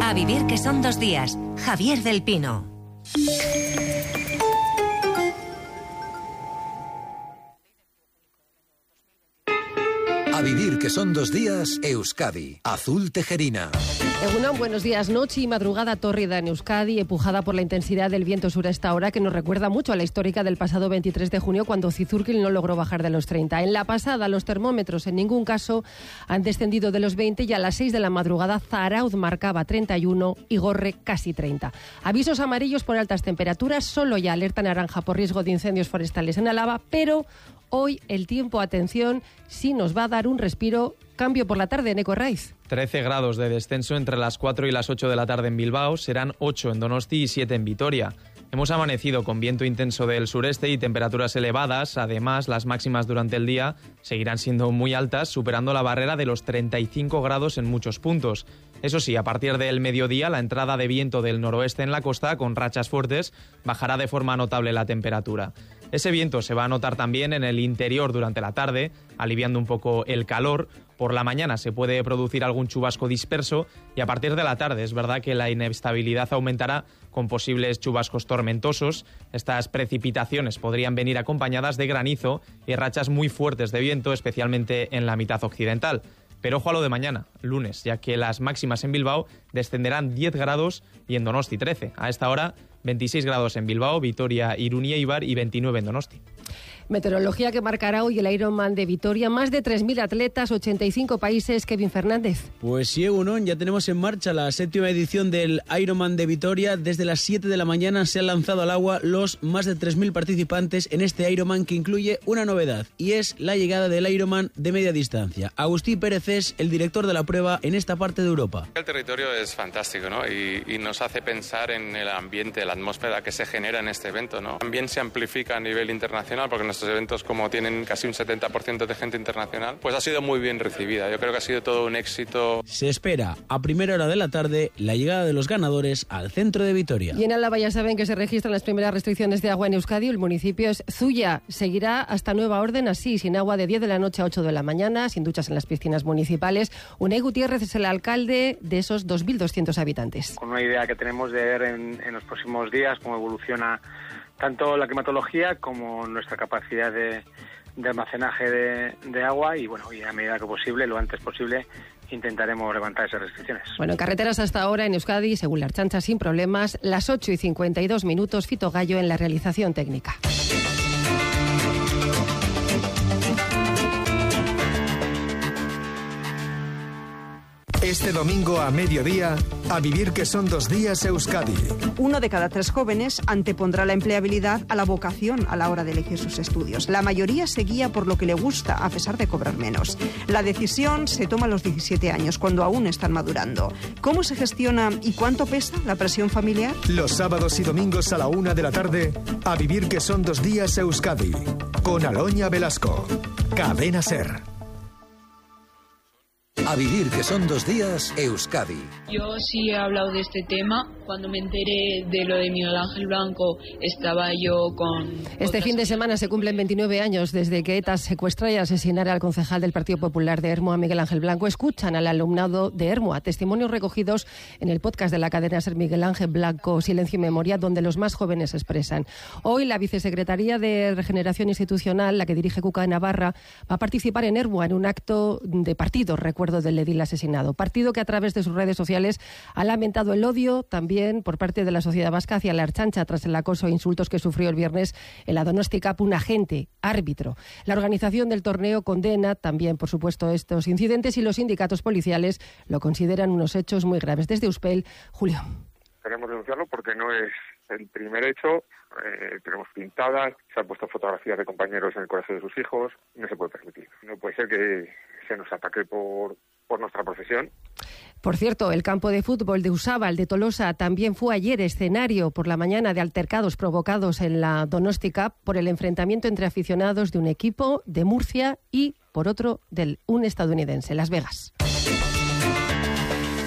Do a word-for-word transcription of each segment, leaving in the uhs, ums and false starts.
A vivir que son dos días. Javier del Pino. A vivir que son dos días, Euskadi. Azul Tejerina. Egunon, buenos días. Noche y madrugada tórrida en Euskadi, empujada por la intensidad del viento sur a esta hora, que nos recuerda mucho a la histórica del pasado veintitrés de junio, cuando Zizurkil no logró bajar de los treinta. En la pasada, los termómetros en ningún caso han descendido de los veinte y a las seis de la madrugada Zarauz marcaba treinta y uno y Gorre casi treinta. Avisos amarillos por altas temperaturas, solo ya alerta naranja por riesgo de incendios forestales en Álava, pero hoy el tiempo, atención, sí nos va a dar un respiro. Cambio por la tarde, Eneco Raiz. trece grados de descenso entre las cuatro y las ocho de la tarde en Bilbao, serán ocho en Donosti y siete en Vitoria. Hemos amanecido con viento intenso del sureste y temperaturas elevadas. Además, las máximas durante el día seguirán siendo muy altas, superando la barrera de los treinta y cinco grados en muchos puntos. Eso sí, a partir del mediodía, la entrada de viento del noroeste en la costa, con rachas fuertes, bajará de forma notable la temperatura. Ese viento se va a notar también en el interior durante la tarde, aliviando un poco el calor. Por la mañana se puede producir algún chubasco disperso y a partir de la tarde es verdad que la inestabilidad aumentará con posibles chubascos tormentosos. Estas precipitaciones podrían venir acompañadas de granizo y rachas muy fuertes de viento, especialmente en la mitad occidental. Pero ojo a lo de mañana, lunes, ya que las máximas en Bilbao descenderán diez grados y en Donosti trece. A esta hora, veintiséis grados en Bilbao, Vitoria, Irún y Eibar y veintinueve en Donosti. Meteorología que marcará hoy el Ironman de Vitoria. Más de tres mil atletas, ochenta y cinco países. Kevin Fernández. Pues sí, Egunon, ya tenemos en marcha la séptima edición del Ironman de Vitoria. Desde las siete de la mañana se han lanzado al agua los más de tres mil participantes en este Ironman, que incluye una novedad, y es la llegada del Ironman de media distancia. Agustí Pérez es el director de la prueba en esta parte de Europa. El territorio es fantástico, ¿no? Y, y nos hace pensar en el ambiente, la atmósfera que se genera en este evento, ¿no? También se amplifica a nivel internacional, porque nuestros eventos, como tienen casi un setenta por ciento de gente internacional, pues ha sido muy bien recibida. Yo creo que ha sido todo un éxito. Se espera a primera hora de la tarde la llegada de los ganadores al centro de Vitoria. Y en Álava ya saben que se registran las primeras restricciones de agua en Euskadi. El municipio es Zuya. Seguirá hasta nueva orden, así, sin agua de diez de la noche a ocho de la mañana, sin duchas en las piscinas municipales. Unai Gutiérrez es el alcalde de esos dos mil doscientos habitantes. Con una idea que tenemos de ver en, en los próximos días cómo evoluciona tanto la climatología como nuestra capacidad de, de almacenaje de, de agua y, bueno, y a medida que posible, lo antes posible, intentaremos levantar esas restricciones. Bueno, en carreteras hasta ahora en Euskadi, según la Ertzaintza, sin problemas, las ocho y cincuenta y dos minutos, Fito Gallo en la realización técnica. Este domingo a mediodía, a vivir que son dos días Euskadi. Uno de cada tres jóvenes antepondrá la empleabilidad a la vocación a la hora de elegir sus estudios. La mayoría se guía por lo que le gusta, a pesar de cobrar menos. La decisión se toma a los diecisiete años, cuando aún están madurando. ¿Cómo se gestiona y cuánto pesa la presión familiar? Los sábados y domingos a la una de la tarde, a vivir que son dos días Euskadi. Con Aloña Velasco. Cadena SER. A vivir que son dos días Euskadi. Yo sí he hablado de este tema. Cuando me enteré de lo de Miguel Ángel Blanco, estaba yo con... Este fin de semana se cumplen veintinueve años desde que ETA secuestrara y asesinara al concejal del Partido Popular de Ermua, Miguel Ángel Blanco. Escuchan al alumnado de Ermua, testimonios recogidos en el podcast de la cadena SER Miguel Ángel Blanco, Silencio y Memoria, donde los más jóvenes se expresan. Hoy la Vicesecretaría de Regeneración Institucional, la que dirige Cuca de Navarra, va a participar en Ermua en un acto de partido, recuerdo del edil asesinado. Partido que a través de sus redes sociales ha lamentado el odio también por parte de la sociedad vasca hacia la Ertzaintza tras el acoso e insultos que sufrió el viernes en la Donosti Cup un agente árbitro. La organización del torneo condena también, por supuesto, estos incidentes y los sindicatos policiales lo consideran unos hechos muy graves. Desde Euspel, Julio. Queremos denunciarlo porque no es el primer hecho. Eh, tenemos pintadas, se han puesto fotografías de compañeros en el colegio de sus hijos. No se puede permitir. No puede ser que se nos ataque por, por nuestra profesión. Por cierto, el campo de fútbol de Usábal, de Tolosa, también fue ayer escenario por la mañana de altercados provocados en la Donosti Cup por el enfrentamiento entre aficionados de un equipo de Murcia y, por otro, de un estadounidense, Las Vegas.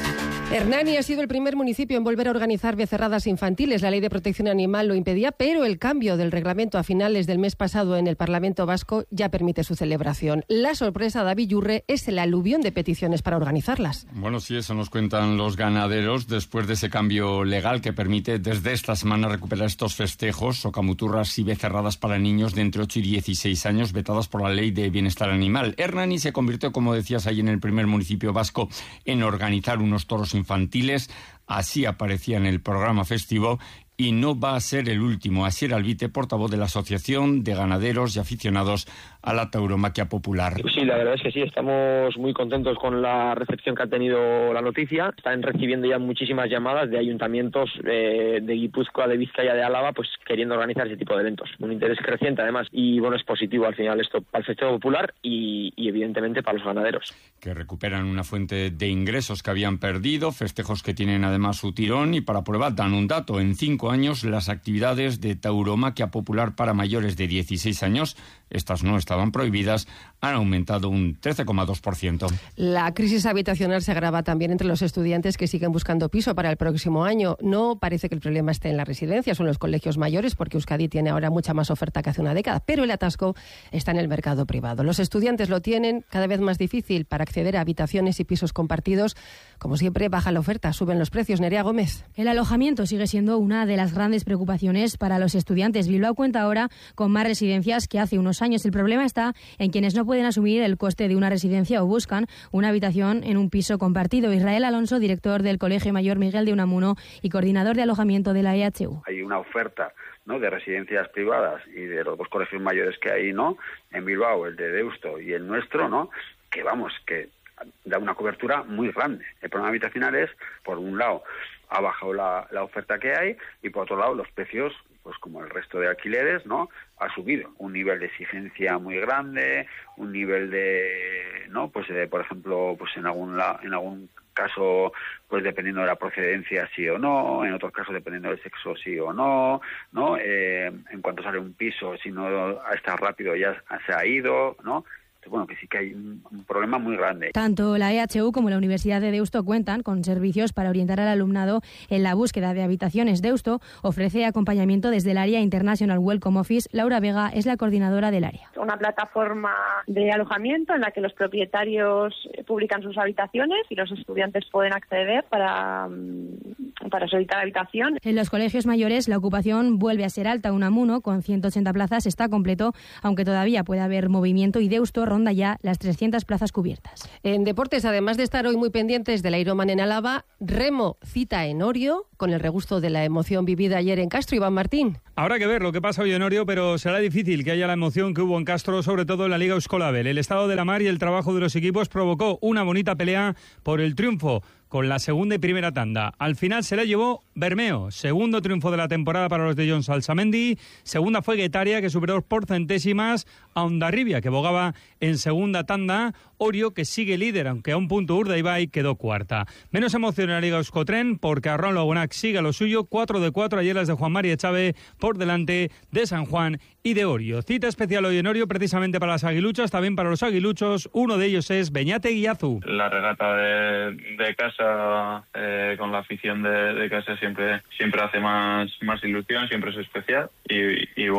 Hernani ha sido el primer municipio en volver a organizar becerradas infantiles. La Ley de Protección Animal lo impedía, pero el cambio del reglamento a finales del mes pasado en el Parlamento Vasco ya permite su celebración. La sorpresa, David Yurre, es el aluvión de peticiones para organizarlas. Bueno, sí, eso nos cuentan los ganaderos después de ese cambio legal que permite desde esta semana recuperar estos festejos, socamuturras y becerradas para niños de entre ocho y dieciséis años vetadas por la Ley de Bienestar Animal. Hernani se convirtió, como decías ahí, en el primer municipio vasco en organizar unos toros infantiles, así aparecía en el programa festivo, y no va a ser el último. Asier Albite, portavoz de la Asociación de Ganaderos y Aficionados a la Tauromaquia Popular. Sí, la verdad es que sí, estamos muy contentos con la recepción que ha tenido la noticia. Están recibiendo ya muchísimas llamadas de ayuntamientos eh, de Guipúzcoa, de Vizcaya, de Álava, pues queriendo organizar ese tipo de eventos. Un interés creciente además, y bueno, es positivo al final esto para el festejo popular y, y evidentemente para los ganaderos. Que recuperan una fuente de ingresos que habían perdido, festejos que tienen además su tirón, y para prueba dan un dato: en cinco años las actividades de tauromaquia popular para mayores de dieciséis años, estas no estaban prohibidas, han aumentado un trece coma dos por ciento. La crisis habitacional se agrava también entre los estudiantes que siguen buscando piso para el próximo año. No parece que el problema esté en las residencias o en los colegios mayores, porque Euskadi tiene ahora mucha más oferta que hace una década, pero el atasco está en el mercado privado. Los estudiantes lo tienen cada vez más difícil para acceder a habitaciones y pisos compartidos. Como siempre, baja la oferta, suben los precios. Nerea Gómez. El alojamiento sigue siendo una de las grandes preocupaciones para los estudiantes. Bilbao cuenta ahora con más residencias que hace unos años. El problema está en quienes no pueden asumir el coste de una residencia o buscan una habitación en un piso compartido. Israel Alonso, director del Colegio Mayor Miguel de Unamuno y coordinador de alojamiento de la E H U. Hay una oferta, ¿no?, de residencias privadas y de los dos colegios mayores que hay, ¿no?, en Bilbao, el de Deusto y el nuestro, ¿no?, que vamos, que da una cobertura muy grande. El problema habitacional es, por un lado, ha bajado la, la oferta que hay, y por otro lado los precios, pues como el resto de alquileres, ¿no?, ha subido. Un nivel de exigencia muy grande, un nivel de, ¿no?, pues de, por ejemplo, pues en algún la, en algún caso, pues dependiendo de la procedencia sí o no, en otros casos dependiendo del sexo sí o no, ¿no? Eh, en cuanto sale un piso, si no está rápido ya se ha ido, ¿no? Bueno, que sí que hay un, un problema muy grande. Tanto la E H U como la Universidad de Deusto cuentan con servicios para orientar al alumnado en la búsqueda de habitaciones. Deusto ofrece acompañamiento desde el área International Welcome Office. Laura Vega es la coordinadora del área. Una plataforma de alojamiento en la que los propietarios publican sus habitaciones y los estudiantes pueden acceder para, para solicitar habitación. En los colegios mayores la ocupación vuelve a ser alta. Unamuno, con ciento ochenta plazas, está completo, aunque todavía puede haber movimiento, y Deusto ronda ya las trescientas plazas cubiertas. En deportes, además de estar hoy muy pendientes del Ironman en Álava, remo cita en Orio con el regusto de la emoción vivida ayer en Castro. Iván Martín. Habrá que ver lo que pasa hoy en Orio, pero será difícil que haya la emoción que hubo en Castro, sobre todo en la Liga Euskolabel. El estado de la mar y el trabajo de los equipos provocó una bonita pelea por el triunfo con la segunda y primera tanda. Al final se la llevó Bermeo, segundo triunfo de la temporada para los de Jon Salsamendi. Segunda fue Guetaria, que superó por centésimas a Hondarribia, que bogaba en segunda tanda. Orio, que sigue líder, aunque a un punto Urdaibai, quedó cuarta. Menos emoción en la Liga Euskotren, porque Arron Lagunac sigue a lo suyo, cuatro de cuatro, ayer las de Juan Mari Echave por delante de San Juan y de Orio. Cita especial hoy en Orio, precisamente para las aguiluchas, también para los aguiluchos. Uno de ellos es Beñate Guiazu. La regata de, de casa, eh, con la afición de, de casa siempre siempre hace más, más ilusión, siempre es especial, y, y